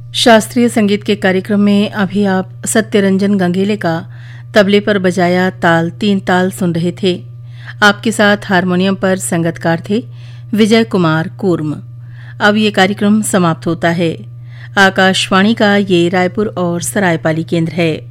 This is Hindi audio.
शास्त्रीय संगीत के कार्यक्रम में अभी आप सत्यरंजन गंगेले का तबले पर बजाया ताल 3 ताल सुन रहे थे। आपके साथ हारमोनियम पर संगतकार थे विजय कुमार कूर्म। अब ये कार्यक्रम समाप्त होता है। आकाशवाणी का ये रायपुर और सरायपाली केंद्र है।